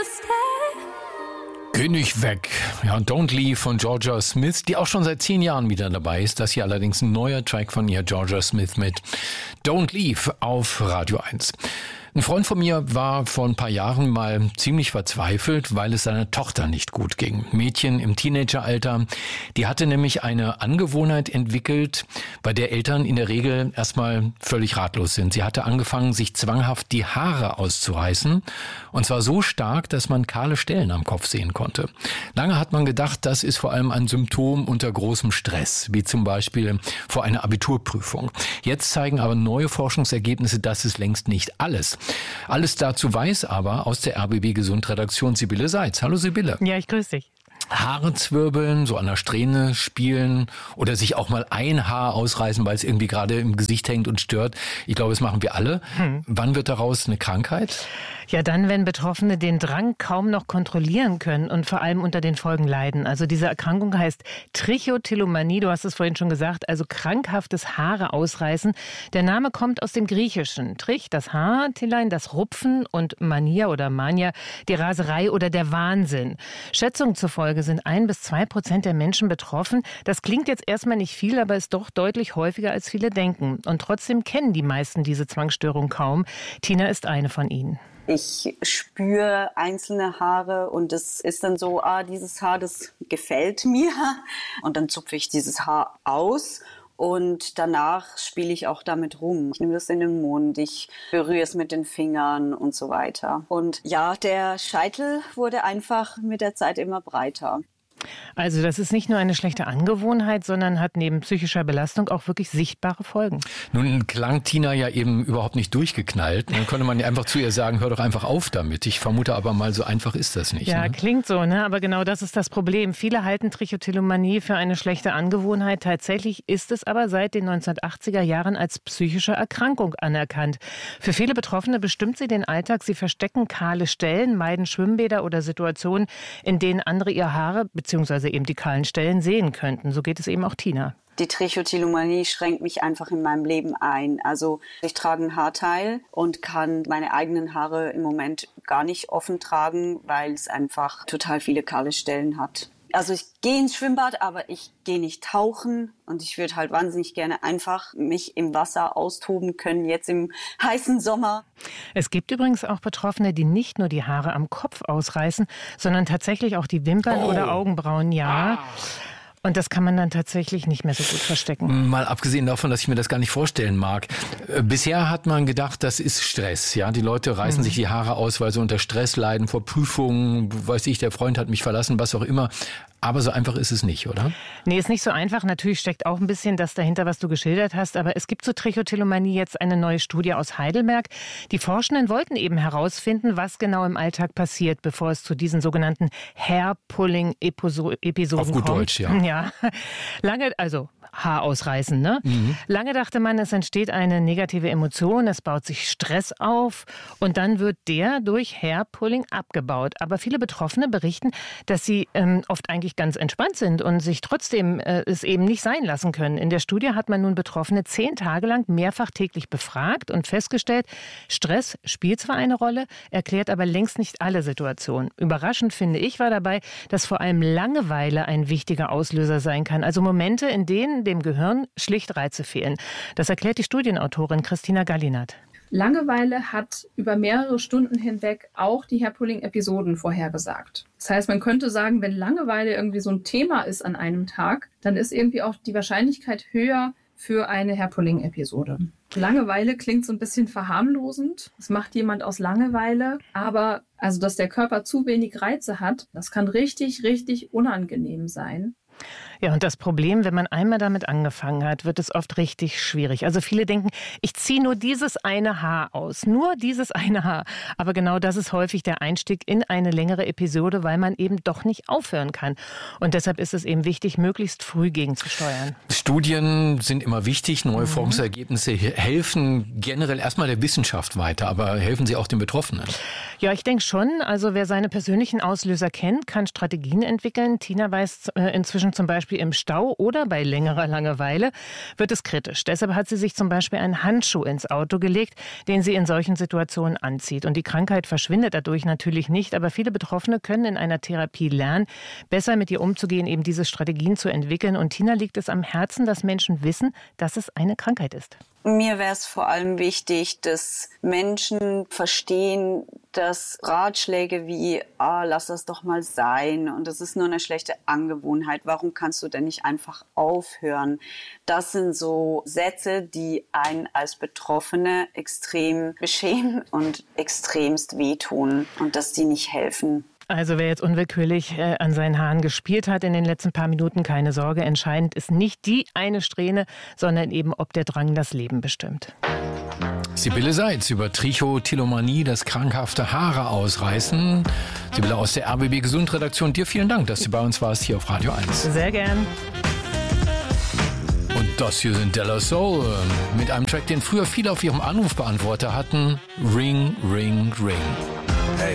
Geh nicht weg. Ja, Don't Leave von Georgia Smith, die auch schon seit 10 Jahren wieder dabei ist. Das hier allerdings ein neuer Track von ihr, Georgia Smith mit Don't Leave auf Radio 1. Ein Freund von mir war vor ein paar Jahren mal ziemlich verzweifelt, weil es seiner Tochter nicht gut ging. Mädchen im Teenageralter, die hatte nämlich eine Angewohnheit entwickelt, bei der Eltern in der Regel erstmal völlig ratlos sind. Sie hatte angefangen, sich zwanghaft die Haare auszureißen, und zwar so stark, dass man kahle Stellen am Kopf sehen konnte. Lange hat man gedacht, das ist vor allem ein Symptom unter großem Stress, wie zum Beispiel vor einer Abiturprüfung. Jetzt zeigen aber neue Forschungsergebnisse, das ist längst nicht alles. Alles dazu weiß aber aus der RBB Gesund-Redaktion Sibylle Seitz. Hallo Sibylle. Ja, ich grüße dich. Haare zwirbeln, so an der Strähne spielen oder sich auch mal ein Haar ausreißen, weil es irgendwie gerade im Gesicht hängt und stört. Ich glaube, das machen wir alle. Wann wird daraus eine Krankheit? Ja, dann, wenn Betroffene den Drang kaum noch kontrollieren können und vor allem unter den Folgen leiden. Also diese Erkrankung heißt Trichotillomanie, du hast es vorhin schon gesagt, also krankhaftes Haare ausreißen. Der Name kommt aus dem Griechischen. Trich, das Haar, Tilein, das Rupfen und Mania oder Mania, die Raserei oder der Wahnsinn. Schätzungen zufolge sind 1-2% der Menschen betroffen. Das klingt jetzt erstmal nicht viel, aber ist doch deutlich häufiger, als viele denken. Und trotzdem kennen die meisten diese Zwangsstörung kaum. Tina ist eine von ihnen. Ich spüre einzelne Haare und es ist dann so, dieses Haar, das gefällt mir. Und dann zupfe ich dieses Haar aus und danach spiele ich auch damit rum. Ich nehme das in den Mund, ich berühre es mit den Fingern und so weiter. Und ja, der Scheitel wurde einfach mit der Zeit immer breiter. Also das ist nicht nur eine schlechte Angewohnheit, sondern hat neben psychischer Belastung auch wirklich sichtbare Folgen. Nun klang Tina ja eben überhaupt nicht durchgeknallt. Dann könnte man ja einfach zu ihr sagen, hör doch einfach auf damit. Ich vermute aber mal, so einfach ist das nicht. Ja, ne? Klingt so, ne? Aber genau das ist das Problem. Viele halten Trichotillomanie für eine schlechte Angewohnheit. Tatsächlich ist es aber seit den 1980er Jahren als psychische Erkrankung anerkannt. Für viele Betroffene bestimmt sie den Alltag. Sie verstecken kahle Stellen, meiden Schwimmbäder oder Situationen, in denen andere ihr Haare beziehungsweise eben die kahlen Stellen sehen könnten. So geht es eben auch Tina. Die Trichotillomanie schränkt mich einfach in meinem Leben ein. Also ich trage ein Haarteil und kann meine eigenen Haare im Moment gar nicht offen tragen, weil es einfach total viele kahle Stellen hat. Also ich gehe ins Schwimmbad, aber ich gehe nicht tauchen und ich würde halt wahnsinnig gerne einfach mich im Wasser austoben können, jetzt im heißen Sommer. Es gibt übrigens auch Betroffene, die nicht nur die Haare am Kopf ausreißen, sondern tatsächlich auch die Wimpern oder Augenbrauen, ja. Und das kann man dann tatsächlich nicht mehr so gut verstecken. Mal abgesehen davon, dass ich mir das gar nicht vorstellen mag. Bisher hat man gedacht, das ist Stress. Ja, die Leute reißen sich die Haare aus, weil sie unter Stress leiden, vor Prüfungen, weiß ich, der Freund hat mich verlassen, was auch immer. Aber so einfach ist es nicht, oder? Nee, ist nicht so einfach. Natürlich steckt auch ein bisschen das dahinter, was du geschildert hast. Aber es gibt zur Trichotillomanie jetzt eine neue Studie aus Heidelberg. Die Forschenden wollten eben herausfinden, was genau im Alltag passiert, bevor es zu diesen sogenannten Hair-Pulling-Episoden kommt. Auf gut Deutsch, ja. Ja, lange, also Haar ausreißen, ne? Lange dachte man, es entsteht eine negative Emotion, es baut sich Stress auf und dann wird der durch Hair-Pulling abgebaut. Aber viele Betroffene berichten, dass sie oft eigentlich ganz entspannt sind und sich trotzdem es eben nicht sein lassen können. In der Studie hat man nun Betroffene 10 Tage lang mehrfach täglich befragt und festgestellt, Stress spielt zwar eine Rolle, erklärt aber längst nicht alle Situationen. Überraschend finde ich war dabei, dass vor allem Langeweile ein wichtiger Auslöser sein kann. Also Momente, in denen dem Gehirn schlicht Reize fehlen. Das erklärt die Studienautorin Christina Gallinat. Langeweile hat über mehrere Stunden hinweg auch die Hair-Pulling-Episoden vorhergesagt. Das heißt, man könnte sagen, wenn Langeweile irgendwie so ein Thema ist an einem Tag, dann ist irgendwie auch die Wahrscheinlichkeit höher für eine Hair-Pulling-Episode. Langeweile klingt so ein bisschen verharmlosend. Das macht jemand aus Langeweile. Aber also, dass der Körper zu wenig Reize hat, das kann richtig, richtig unangenehm sein. Ja, und das Problem, wenn man einmal damit angefangen hat, wird es oft richtig schwierig. Also viele denken, ich ziehe nur dieses eine Haar aus, nur dieses eine Haar. Aber genau das ist häufig der Einstieg in eine längere Episode, weil man eben doch nicht aufhören kann. Und deshalb ist es eben wichtig, möglichst früh gegenzusteuern. Studien sind immer wichtig, neue Forschungsergebnisse helfen generell erstmal der Wissenschaft weiter, aber helfen sie auch den Betroffenen? Ja, ich denke schon. Also wer seine persönlichen Auslöser kennt, kann Strategien entwickeln. Tina weiß inzwischen Menschen zum Beispiel im Stau oder bei längerer Langeweile, wird es kritisch. Deshalb hat sie sich zum Beispiel einen Handschuh ins Auto gelegt, den sie in solchen Situationen anzieht. Und die Krankheit verschwindet dadurch natürlich nicht, aber viele Betroffene können in einer Therapie lernen, besser mit ihr umzugehen, eben diese Strategien zu entwickeln. Und Tina liegt es am Herzen, dass Menschen wissen, dass es eine Krankheit ist. Mir wäre es vor allem wichtig, dass Menschen verstehen, dass Ratschläge wie, lass das doch mal sein und das ist nur eine schlechte Angewohnheit, warum kannst du denn nicht einfach aufhören? Das sind so Sätze, die einen als Betroffene extrem beschämen und extremst wehtun und dass die nicht helfen. Also wer jetzt unwillkürlich an seinen Haaren gespielt hat in den letzten paar Minuten, keine Sorge, entscheidend ist nicht die eine Strähne, sondern eben, ob der Drang das Leben bestimmt. Sibylle Seitz über Trichotillomanie, das krankhafte Haare ausreißen. Sibylle aus der RBB Gesund-Redaktion, dir vielen Dank, dass du bei uns warst hier auf Radio 1. Sehr gern. Und das hier sind De La Soul mit einem Track, den früher viele auf ihrem Anrufbeantworter hatten. Ring, Ring, Ring.